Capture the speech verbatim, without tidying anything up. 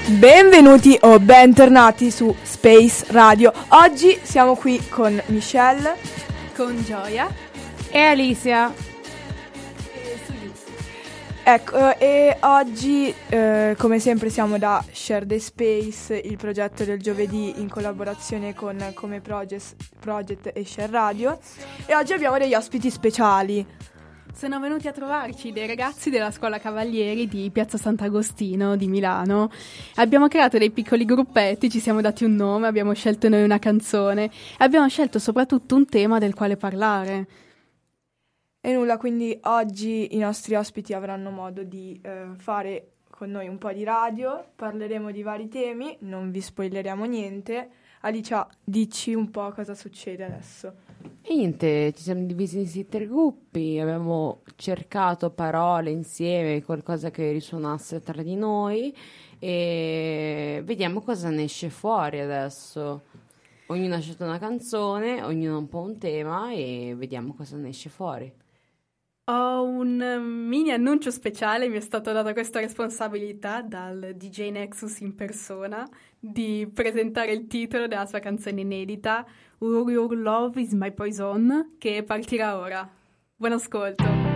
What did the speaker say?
Benvenuti o bentornati su Space Radio. Oggi siamo qui con Michelle, con Gioia e Alicia. Ecco, e oggi eh, come sempre siamo da Share the Space, il progetto del giovedì in collaborazione con Come Project, Project e Share Radio, e oggi abbiamo degli ospiti speciali. Sono venuti a trovarci dei ragazzi della Scuola Cavalieri di Piazza Sant'Agostino di Milano. Abbiamo creato dei piccoli gruppetti, ci siamo dati un nome, abbiamo scelto noi una canzone e abbiamo scelto soprattutto un tema del quale parlare. E nulla, quindi oggi i nostri ospiti avranno modo di eh, fare con noi un po' di radio, parleremo di vari temi, non vi spoileremo niente. Alicia, dici un po' cosa succede adesso. E niente, ci siamo divisi in sette gruppi, abbiamo cercato parole insieme, qualcosa che risuonasse tra di noi e vediamo cosa ne esce fuori adesso. Ognuno ha scelto una canzone, ognuno ha un po' un tema e vediamo cosa ne esce fuori. Ho un mini annuncio speciale, mi è stata data questa responsabilità dal D J Nexus in persona di presentare il titolo della sua canzone inedita Your Love is My Poison, che partirà ora. Buon ascolto.